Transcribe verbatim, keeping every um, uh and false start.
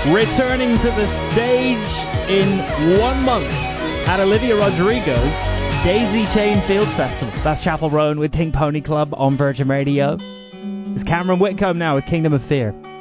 Returning to the stage in one month at Olivia Rodrigo's Daisy Chain Fields Festival. That's Chapel Roan with Pink Pony Club on Virgin Radio. It's Cameron Whitcomb now with Kingdom of Fear.